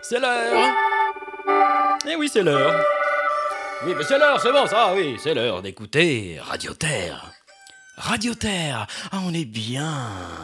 C'est l'heure. Eh oui, c'est l'heure. Oui, mais c'est l'heure, c'est bon, ça, oui, c'est l'heure d'écouter Radio Terre. Radio Terre, ah, on est bien.